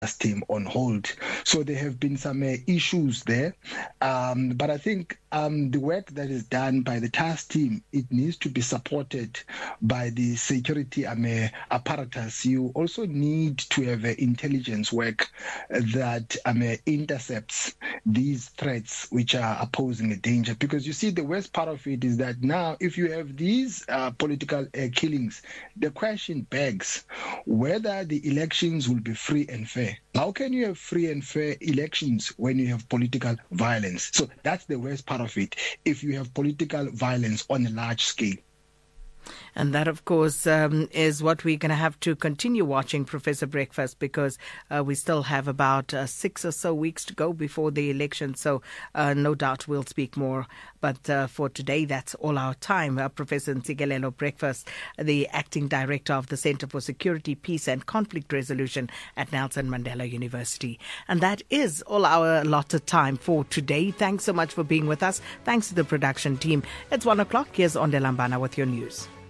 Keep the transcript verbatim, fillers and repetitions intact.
team on hold. So there have been some uh, issues there. Um, but I think um, the work that is done by the task team, it needs to be supported by the security um, uh, apparatus. You also need to have uh, intelligence work that um, uh, intercepts these threats which are posing a danger. Because you see, the worst part of it is that now if you have these uh, political uh, killings, the question begs whether the elections will be free and fair. How can you have free and fair elections when you have political violence? So that's the worst part of it, if you have political violence on a large scale. And that, of course, um, is what we're going to have to continue watching, Professor Breakfast, because uh, we still have about uh, six or so weeks to go before the election. So uh, no doubt we'll speak more. But uh, for today, that's all our time. Uh, Professor Ntsikelelo Breakfast, the Acting Director of the Center for Security, Peace and Conflict Resolution at Nelson Mandela University. And that is all our allotted time for today. Thanks so much for being with us. Thanks to the production team. It's one o'clock. Here's Onde Lambana with your news.